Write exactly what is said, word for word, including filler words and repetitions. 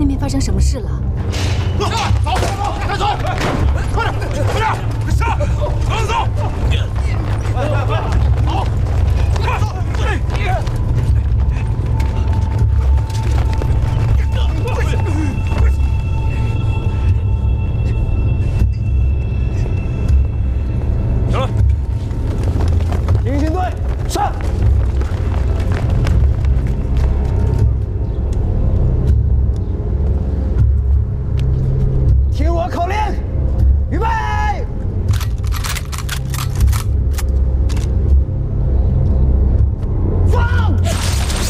那边发生什么事了？ 走，走，快走！快点，快点，快上！走走走！快快快！